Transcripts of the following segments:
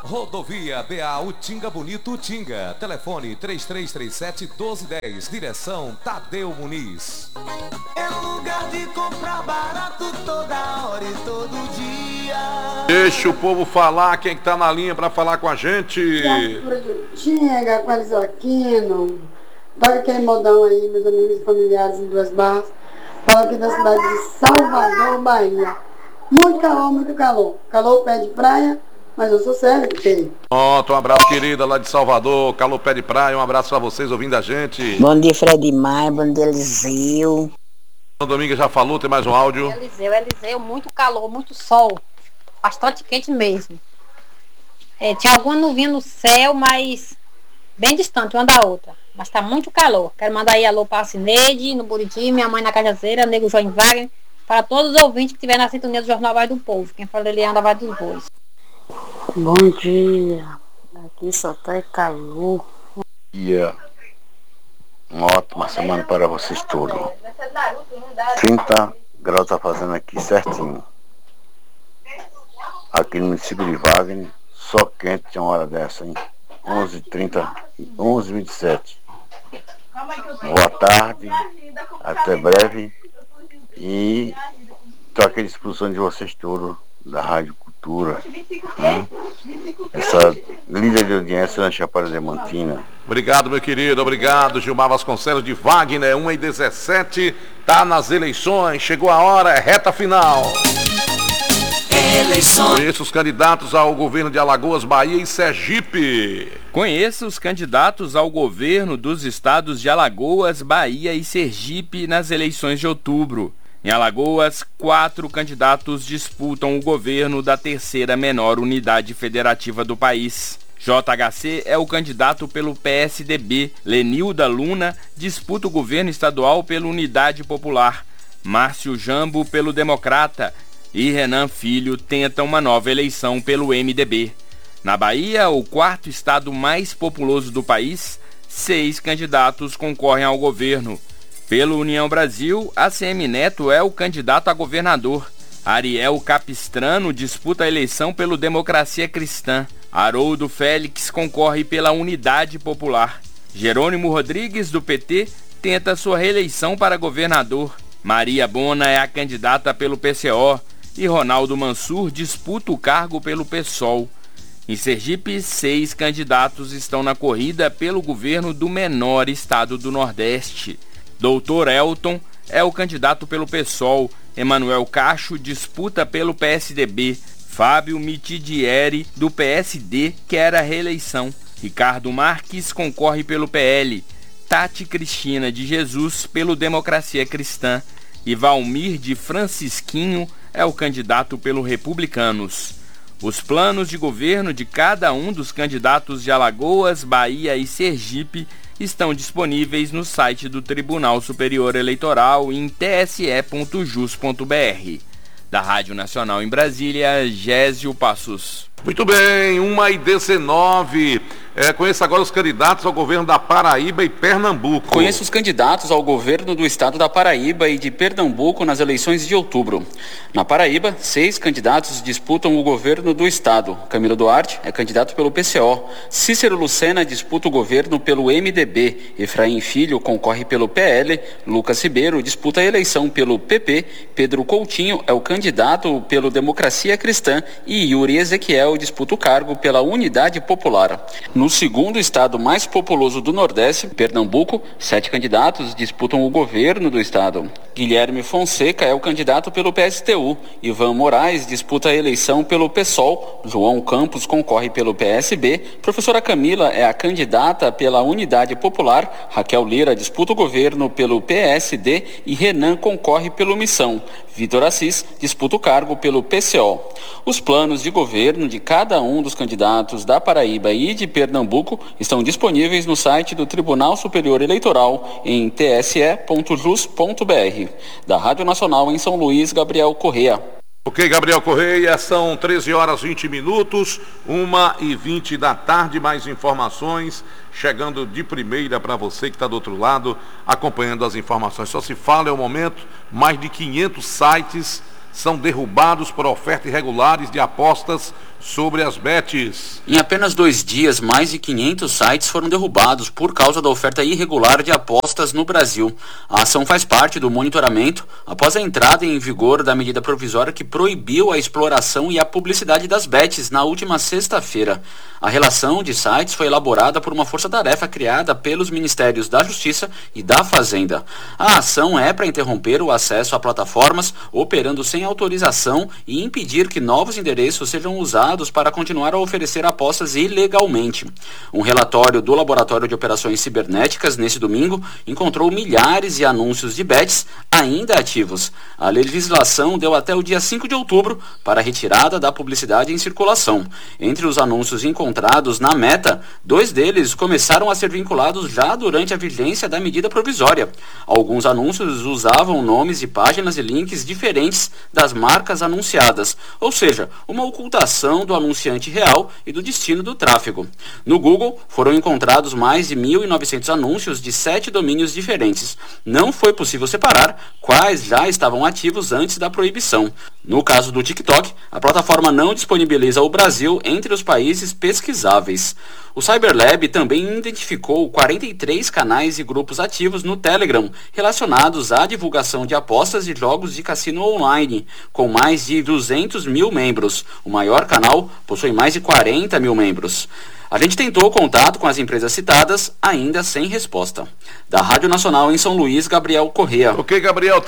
Rodovia BA Utinga Bonito Utinga. Telefone 3337-1210. Direção Tadeu Muniz. É lugar de comprar barato toda hora e todo dia. Deixa o povo falar, quem é que tá na linha para falar com a gente? Utinga, Quase Aquino. Toca aquele modão aí, meus amigos e familiares em Duas Barras. Fala aqui da cidade de Salvador, Bahia. Muito calor, muito calor. Calor pé de praia. Mas eu sou sério, filho. Pronto, um abraço, querida, lá de Salvador, Calor Pé de Praia, um abraço pra vocês ouvindo a gente. Bom dia, Fred Maia, bom dia, Eliseu. Domingo já falou, tem mais um áudio. Eliseu, muito calor, muito sol, bastante quente mesmo. Tinha alguma nuvem no céu, mas bem distante uma da outra. Mas tá muito calor. Quero mandar aí alô para a Cineide, no Buriti, minha mãe na Cajazeira, Nego João Wagner, para todos os ouvintes que estiverem na sintonia do Jornal Voz do Povo. Quem fala ele anda Voz dos Bois. Bom dia, aqui só tá calor. Dia, uma ótima semana para vocês todos. 30 graus tá fazendo aqui certinho. Aqui no município de Wagner, só quente de uma hora dessa, hein? 11h30, 11h27. Boa tarde, até breve. E tô aqui à disposição de vocês todos da Rádio Cultura, né? Essa líder de audiência na Chapada Diamantina. Obrigado, meu querido, obrigado, Gilmar Vasconcelos de Wagner, 1h17, tá nas eleições, chegou a hora, é reta final. Conheça os candidatos ao governo de Alagoas, Bahia e Sergipe. Conheça os candidatos ao governo dos estados de Alagoas, Bahia e Sergipe nas eleições de outubro. Em Alagoas, 4 candidatos disputam o governo da terceira menor unidade federativa do país. JHC é o candidato pelo PSDB. Lenilda Luna disputa o governo estadual pela Unidade Popular. Márcio Jambo pelo Democrata. E Renan Filho tenta uma nova eleição pelo MDB. Na Bahia, o 4º estado mais populoso do país, 6 candidatos concorrem ao governo. Pelo União Brasil, ACM Neto é o candidato a governador. Ariel Capistrano disputa a eleição pelo Democracia Cristã. Haroldo Félix concorre pela Unidade Popular. Jerônimo Rodrigues, do PT, tenta sua reeleição para governador. Maria Bona é a candidata pelo PCO. E Ronaldo Mansur disputa o cargo pelo PSOL. Em Sergipe, 6 candidatos estão na corrida pelo governo do menor estado do Nordeste. Doutor Elton é o candidato pelo PSOL. Emanuel Cacho disputa pelo PSDB. Fábio Mitidieri, do PSD, quer a reeleição. Ricardo Marques concorre pelo PL. Tati Cristina de Jesus pelo Democracia Cristã. E Valmir de Francisquinho é o candidato pelo Republicanos. Os planos de governo de cada um dos candidatos de Alagoas, Bahia e Sergipe estão disponíveis no site do Tribunal Superior Eleitoral em tse.jus.br. Da Rádio Nacional em Brasília, Gésio Passos. Muito bem, 1h19. Conheça agora os candidatos ao governo da Paraíba e Pernambuco. Conheça os candidatos ao governo do estado da Paraíba e de Pernambuco nas eleições de outubro. Na Paraíba, 6 candidatos disputam o governo do estado. Camilo Duarte é candidato pelo PCO. Cícero Lucena disputa o governo pelo MDB. Efraim Filho concorre pelo PL. Lucas Ribeiro disputa a eleição pelo PP. Pedro Coutinho é o candidato pelo Democracia Cristã. E Yuri Ezequiel disputa o cargo pela Unidade Popular. No segundo estado mais populoso do Nordeste, Pernambuco, 7 candidatos disputam o governo do estado. Guilherme Fonseca é o candidato pelo PSTU. Ivan Moraes disputa a eleição pelo PSOL. João Campos concorre pelo PSB. Professora Camila é a candidata pela Unidade Popular. Raquel Lira disputa o governo pelo PSD e Renan concorre pelo Missão. Vitor Assis disputa o cargo pelo PCO. Os planos de governo de cada um dos candidatos da Paraíba e de Pernambuco estão disponíveis no site do Tribunal Superior Eleitoral em tse.jus.br. Da Rádio Nacional em São Luís, Gabriel Correia. Ok, Gabriel Correia, são 13h20, 1h20 da tarde, mais informações chegando de primeira para você que está do outro lado, acompanhando as informações. Só se fala, é o momento, mais de 500 sites são derrubados por ofertas irregulares de apostas sobre as bets. Em apenas 2 dias, mais de 500 sites foram derrubados por causa da oferta irregular de apostas no Brasil. A ação faz parte do monitoramento após a entrada em vigor da medida provisória que proibiu a exploração e a publicidade das bets na última sexta-feira. A relação de sites foi elaborada por uma força-tarefa criada pelos Ministérios da Justiça e da Fazenda. A ação é para interromper o acesso a plataformas operando sem autorização e impedir que novos endereços sejam usados para continuar a oferecer apostas ilegalmente. Um relatório do Laboratório de Operações Cibernéticas neste domingo encontrou milhares de anúncios de bets ainda ativos. A legislação deu até o dia 5 de outubro para a retirada da publicidade em circulação. Entre os anúncios encontrados na Meta, 2 deles começaram a ser vinculados já durante a vigência da medida provisória. Alguns anúncios usavam nomes de páginas e links diferentes das marcas anunciadas, ou seja, uma ocultação do anunciante real e do destino do tráfego. No Google, foram encontrados mais de 1.900 anúncios de 7 domínios diferentes. Não foi possível separar quais já estavam ativos antes da proibição. No caso do TikTok, a plataforma não disponibiliza o Brasil entre os países pesquisáveis. O Cyberlab também identificou 43 canais e grupos ativos no Telegram relacionados à divulgação de apostas e jogos de cassino online, com mais de 200 mil membros. O maior canal possui mais de 40 mil membros. A gente tentou contato com as empresas citadas, ainda sem resposta. Da Rádio Nacional em São Luís, Gabriel Corrêa. Ok, Gabriel,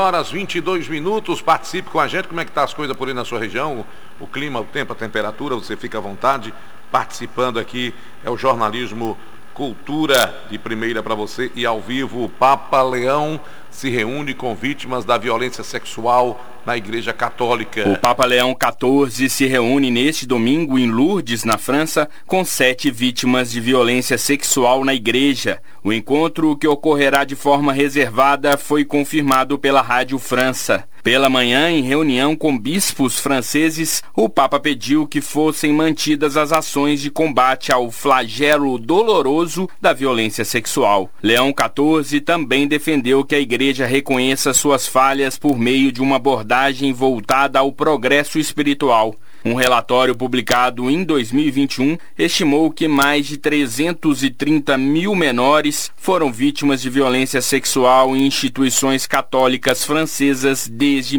13h22. Participe com a gente. Como é que tá as coisas por aí na sua região? O clima, o tempo, a temperatura, você fica à vontade. Participando aqui é o jornalismo Cultura de primeira para você e ao vivo. O Papa Leão se reúne com vítimas da violência sexual na Igreja Católica. O Papa Leão XIV se reúne neste domingo em Lourdes, na França, com 7 vítimas de violência sexual na igreja. O encontro, que ocorrerá de forma reservada, foi confirmado pela Rádio França. Pela manhã, em reunião com bispos franceses, o Papa pediu que fossem mantidas as ações de combate ao flagelo doloroso da violência sexual. Leão XIV também defendeu que a igreja reconheça suas falhas por meio de uma abordagem voltada ao progresso espiritual. Um relatório publicado em 2021 estimou que mais de 330 mil menores foram vítimas de violência sexual em instituições católicas francesas desde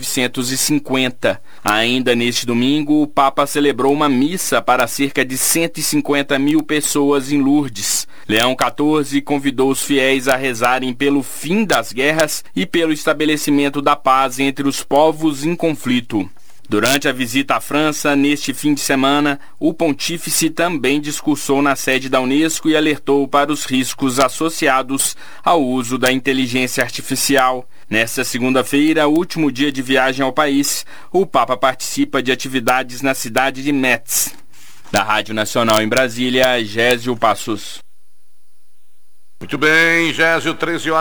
1950. Ainda neste domingo, o Papa celebrou uma missa para cerca de 150 mil pessoas em Lourdes. Leão XIV convidou os fiéis a rezarem pelo fim das guerras e pelo estabelecimento da paz entre os povos em conflito. Durante a visita à França, neste fim de semana, o pontífice também discursou na sede da Unesco e alertou para os riscos associados ao uso da inteligência artificial. Nesta segunda-feira, último dia de viagem ao país, o Papa participa de atividades na cidade de Metz. Da Rádio Nacional em Brasília, Gésio Passos. Muito bem, Gésio,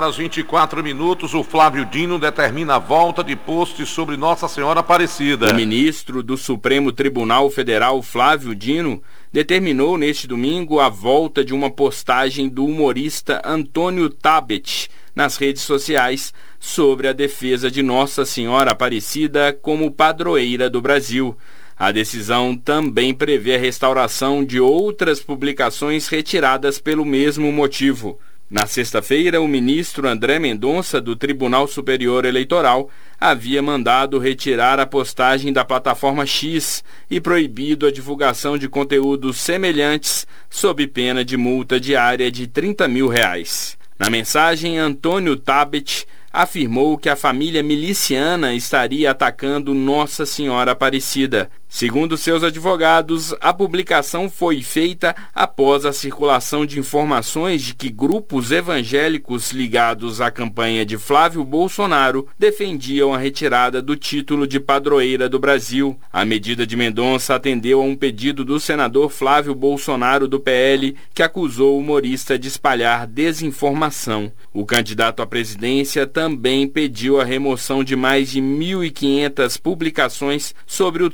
13h24. O Flávio Dino determina a volta de posts sobre Nossa Senhora Aparecida. O ministro do Supremo Tribunal Federal, Flávio Dino, determinou neste domingo a volta de uma postagem do humorista Antônio Tabet nas redes sociais sobre a defesa de Nossa Senhora Aparecida como padroeira do Brasil. A decisão também prevê a restauração de outras publicações retiradas pelo mesmo motivo. Na sexta-feira, o ministro André Mendonça, do Tribunal Superior Eleitoral, havia mandado retirar a postagem da plataforma X e proibido a divulgação de conteúdos semelhantes sob pena de multa diária de R$30 mil. Na mensagem, Antônio Tabet afirmou que a família miliciana estaria atacando Nossa Senhora Aparecida. Segundo seus advogados, a publicação foi feita após a circulação de informações de que grupos evangélicos ligados à campanha de Flávio Bolsonaro defendiam a retirada do título de padroeira do Brasil. A medida de Mendonça atendeu a um pedido do senador Flávio Bolsonaro do PL, que acusou o humorista de espalhar desinformação. O candidato à presidência também pediu a remoção de mais de 1.500 publicações sobre o tema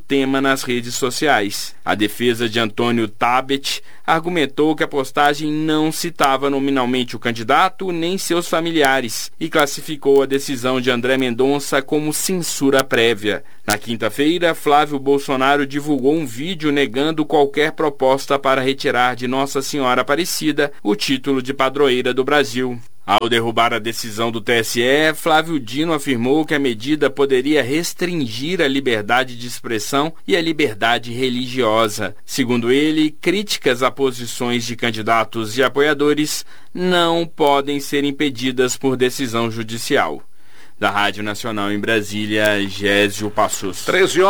nas redes sociais. A defesa de Antônio Tabet argumentou que a postagem não citava nominalmente o candidato nem seus familiares e classificou a decisão de André Mendonça como censura prévia. Na quinta-feira, Flávio Bolsonaro divulgou um vídeo negando qualquer proposta para retirar de Nossa Senhora Aparecida o título de padroeira do Brasil. Ao derrubar a decisão do TSE, Flávio Dino afirmou que a medida poderia restringir a liberdade de expressão e a liberdade religiosa. Segundo ele, críticas a posições de candidatos e apoiadores não podem ser impedidas por decisão judicial. Da Rádio Nacional em Brasília, Gésio Passos.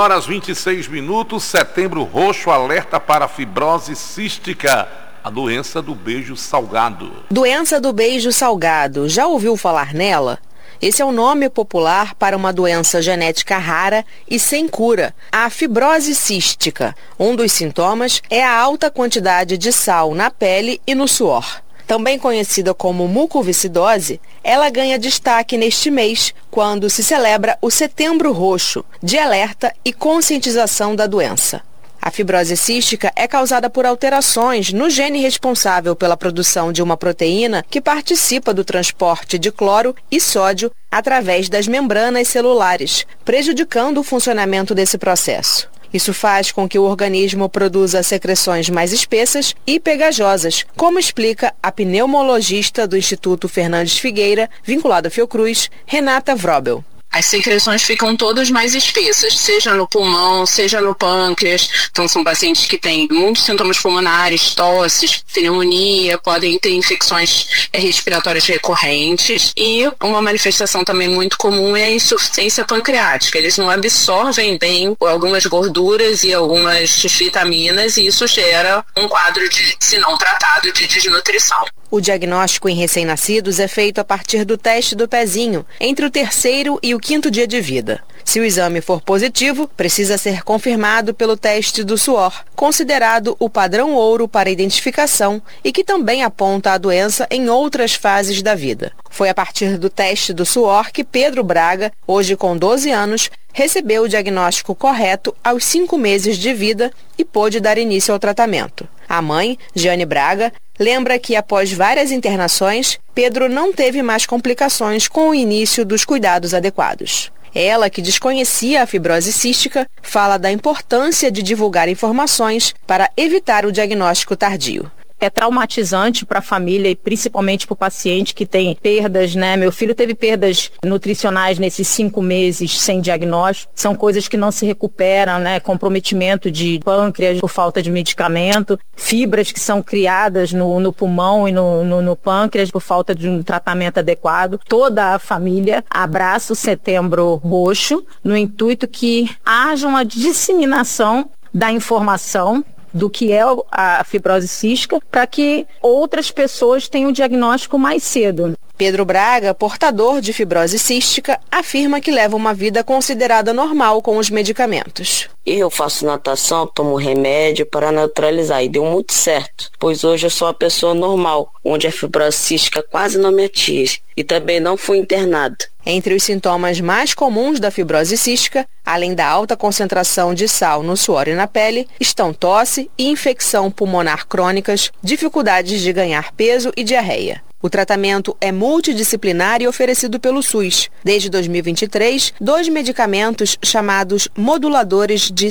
13h26, Setembro Roxo alerta para fibrose cística. A doença do beijo salgado. Doença do beijo salgado. Já ouviu falar nela? Esse é o nome popular para uma doença genética rara e sem cura, a fibrose cística. Um dos sintomas é a alta quantidade de sal na pele e no suor. Também conhecida como mucoviscidose, ela ganha destaque neste mês, quando se celebra o Setembro Roxo, de alerta e conscientização da doença. A fibrose cística é causada por alterações no gene responsável pela produção de uma proteína que participa do transporte de cloro e sódio através das membranas celulares, prejudicando o funcionamento desse processo. Isso faz com que o organismo produza secreções mais espessas e pegajosas, como explica a pneumologista do Instituto Fernandes Figueira, vinculado à Fiocruz, Renata Vrobel. As secreções ficam todas mais espessas, seja no pulmão, seja no pâncreas. Então são pacientes que têm muitos sintomas pulmonares, tosses, pneumonia, podem ter infecções respiratórias recorrentes. E uma manifestação também muito comum é a insuficiência pancreática. Eles não absorvem bem algumas gorduras e algumas vitaminas e isso gera um quadro de, se não tratado, de desnutrição. O diagnóstico em recém-nascidos é feito a partir do teste do pezinho, entre o 3º e o 5º dia de vida. Se o exame for positivo, precisa ser confirmado pelo teste do suor, considerado o padrão ouro para identificação e que também aponta a doença em outras fases da vida. Foi a partir do teste do suor que Pedro Braga, hoje com 12 anos, recebeu o diagnóstico correto aos 5 meses de vida e pôde dar início ao tratamento. A mãe, Jeane Braga, lembra que após várias internações, Pedro não teve mais complicações com o início dos cuidados adequados. Ela, que desconhecia a fibrose cística, fala da importância de divulgar informações para evitar o diagnóstico tardio. É traumatizante para a família e principalmente para o paciente que tem perdas, né? Meu filho teve perdas nutricionais nesses 5 meses sem diagnóstico. São coisas que não se recuperam, né? Comprometimento de pâncreas por falta de medicamento, fibras que são criadas no pulmão e no pâncreas por falta de um tratamento adequado. Toda a família abraça o Setembro Roxo no intuito que haja uma disseminação da informação do que é a fibrose cística, para que outras pessoas tenham o diagnóstico mais cedo. Pedro Braga, portador de fibrose cística, afirma que leva uma vida considerada normal com os medicamentos. Eu faço natação, tomo remédio para neutralizar e deu muito certo, pois hoje eu sou uma pessoa normal, onde a fibrose cística quase não me atinge e também não fui internado. Entre os sintomas mais comuns da fibrose cística, além da alta concentração de sal no suor e na pele, estão tosse e infecção pulmonar crônicas, dificuldades de ganhar peso e diarreia. O tratamento é multidisciplinar e oferecido pelo SUS. Desde 2023, 2 medicamentos chamados moduladores de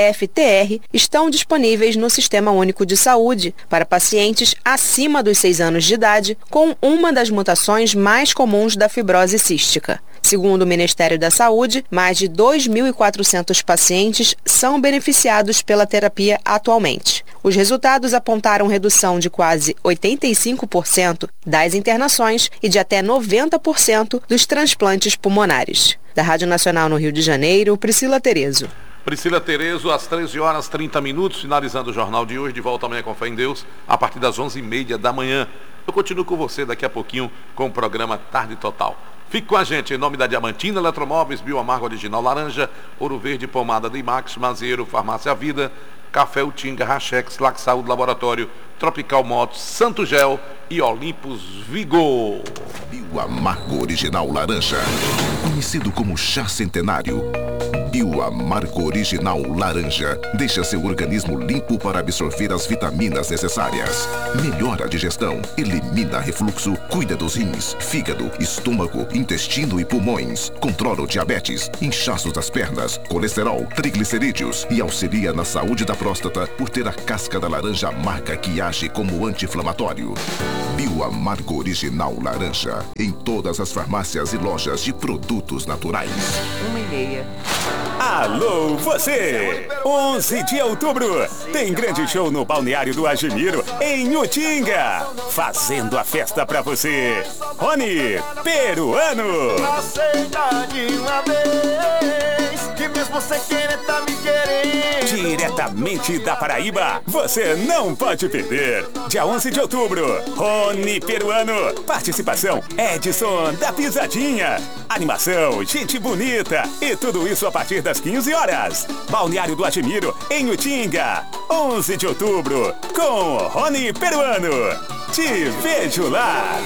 CFTR estão disponíveis no Sistema Único de Saúde para pacientes acima dos 6 anos de idade com uma das mutações mais comuns da fibrose cística. Segundo o Ministério da Saúde, mais de 2.400 pacientes são beneficiados pela terapia atualmente. Os resultados apontaram redução de quase 85% das internações e de até 90% dos transplantes pulmonares. Da Rádio Nacional no Rio de Janeiro, Priscila Terezo. Priscila Terezo, às 13h30, finalizando o jornal de hoje, de volta amanhã com fé em Deus, a partir das 11h30 da manhã. Eu continuo com você daqui a pouquinho com o programa Tarde Total. Fique com a gente em nome da Diamantina Eletromóveis, Bioamargo Original Laranja, Ouro Verde, Pomada de Max, Mazeiro, Farmácia Vida, Café Utinga, Rachex, Lac Saúde Laboratório, Tropical Motos, Santo Gel e Olympus Vigor. Bioamargo Original Laranja, conhecido como Chá Centenário. Bioamargo Original Laranja deixa seu organismo limpo para absorver as vitaminas necessárias. Melhora a digestão, elimina refluxo, cuida dos rins, fígado, estômago, intestino e pulmões. Controla o diabetes, inchaços das pernas, colesterol, triglicerídeos e auxilia na saúde da próstata por ter a casca da laranja amarga que age como anti-inflamatório. Bioamargo Original Laranja. Em todas as farmácias e lojas de produtos naturais. 1h30. Alô, você! 11 de outubro tem grande show no Balneário do Admiro, em Utinga. Fazendo a festa pra você, Rony Peruano. Aceita de uma vez, que mesmo sem querer tá me querendo. Diretamente da Paraíba, você não pode perder. Dia 11 de outubro, Rony Peruano. Participação Edson da Pisadinha. Animação, gente bonita e tudo isso a partir das 15 horas. Balneário do Admiro, em Utinga. 11 de outubro, com Rony Peruano. Te vejo lá.